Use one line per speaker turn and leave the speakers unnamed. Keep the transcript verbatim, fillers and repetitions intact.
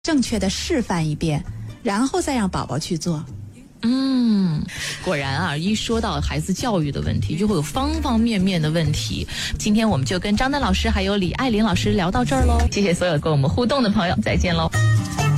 正确的示范一遍，然后再让宝宝去做。
嗯，果然啊，一说到孩子教育的问题，就会有方方面面的问题。今天我们就跟张丹老师还有李爱玲老师聊到这儿喽，谢谢所有跟我们互动的朋友，再见喽。